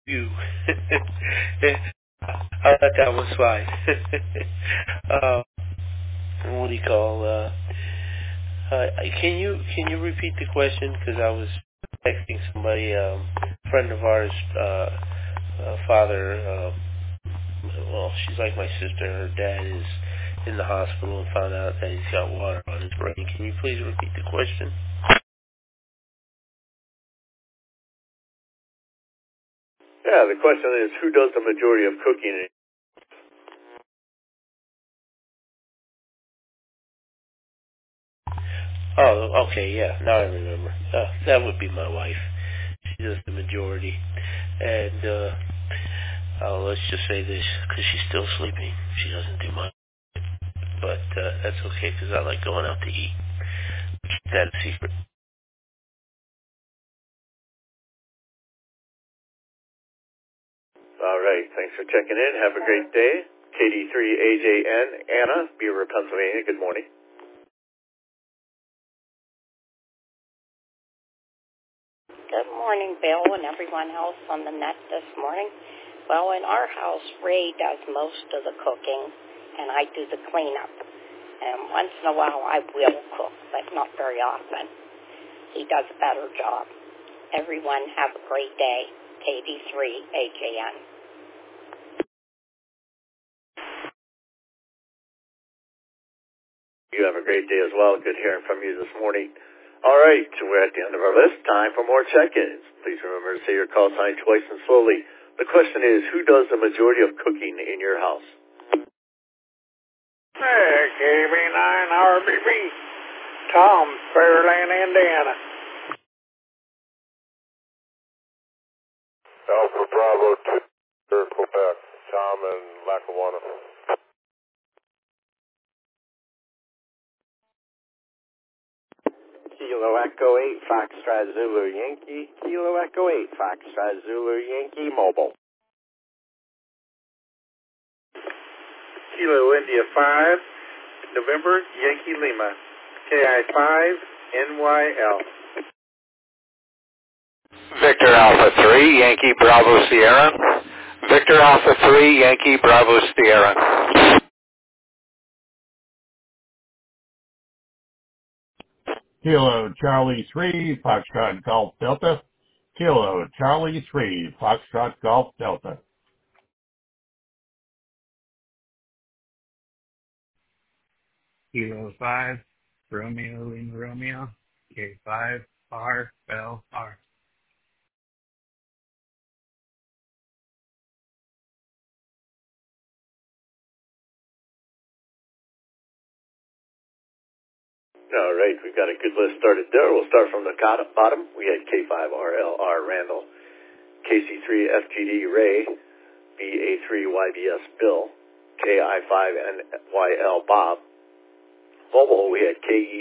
you. I thought that was fine. uh, what do you call? Can you repeat the question? Because I was texting somebody, a friend of ours, father. Well, she's like my sister. Her dad is in the hospital and found out that he's got water on his brain. Can you please repeat the question? Yeah, the question is, who does the majority of cooking? Oh, okay, yeah. Now I remember. That would be my wife. She does the majority. And let's just say this, because she's still sleeping. She doesn't do much. But that's okay, because I like going out to eat. Keep that a secret. All right, thanks for checking in. Have a great day. KD3AJN, Anna, Beaver, Pennsylvania. Good morning. Good morning, Bill, and everyone else on the net this morning. Well, in our house, Ray does most of the cooking, and I do the cleanup. And once in a while, I will cook, but not very often. He does a better job. Everyone have a great day. KD3AJN. You have a great day as well. Good hearing from you this morning. All right, we're at the end of our list. Time for more check-ins. Please remember to say your call sign twice and slowly. The question is, who does the majority of cooking in your house? Hey, KB9RBB, Tom, Fairland, Indiana. Alpha Bravo 2, Quebec, Tom in Lackawanna. Kilo Echo 8, Foxtrot Zulu Yankee. Kilo Echo 8, Foxtrot Zulu Yankee Mobile. Kilo India 5, November, Yankee Lima. KI5, NYL. Victor Alpha 3, Yankee Bravo Sierra. Victor Alpha 3, Yankee Bravo Sierra. Kilo Charlie 3, Foxtrot Golf Delta. Kilo Charlie 3, Foxtrot Golf Delta. Kilo 5, Romeo Lima Romeo, K5, R, Bell, R. All right, we've got a good list started there. We'll start from the bottom. We had K5RLR Randall, KC3FGD Ray, BA3YBS Bill, KI5NYL Bob. Mobile, we had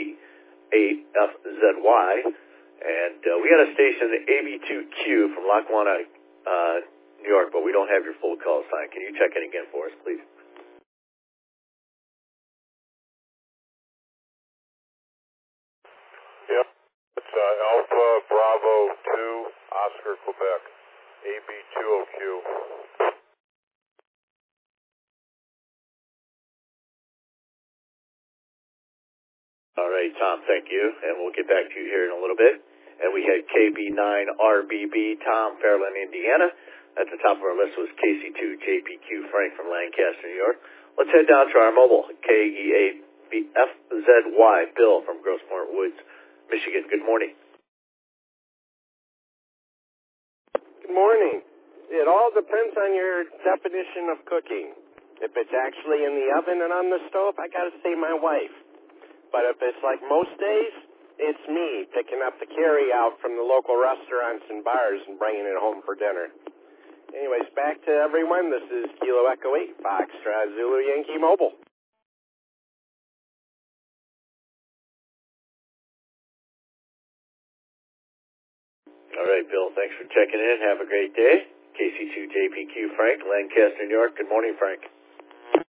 KE8FZY, and we had a station AB2Q from Lackawanna, New York, but we don't have your full call sign. Can you check in again for us, please? Yep, it's Alpha Bravo 2, Oscar, Quebec, AB2OQ. All right, Tom, thank you, and we'll get back to you here in a little bit. And we had KB9RBB, Tom, Fairland, Indiana. At the top of our list was KC2, JPQ, Frank from Lancaster, New York. Let's head down to our mobile, KE8FZY, Bill from Grosse Pointe Woods, Michigan. Good morning. Good morning. It all depends on your definition of cooking. If it's actually in the oven and on the stove, I gotta say my wife. But if it's like most days, it's me picking up the carry-out from the local restaurants and bars and bringing it home for dinner. Anyways, back to everyone. This is Kilo Echo 8, Foxtrot Zulu Yankee Mobile. All right, Bill, thanks for checking in. Have a great day. KC2JPQ Frank, Lancaster, New York. Good morning, Frank.